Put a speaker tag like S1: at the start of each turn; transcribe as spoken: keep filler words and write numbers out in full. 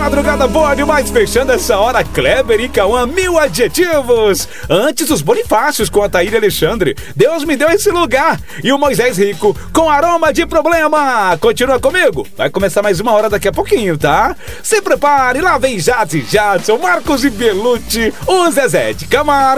S1: madrugada boa demais, fechando essa hora, Kleber e Cauã, mil adjetivos. Antes, os Bonifácios com a Thaíra Alexandre, Deus me deu esse lugar. E o Moisés Rico com Aroma de Problema. Continua comigo, vai começar mais uma hora daqui a pouquinho, tá? Se prepare, lá vem Jade Jadson, Marcos e Belucci, o Zezé de Camargo.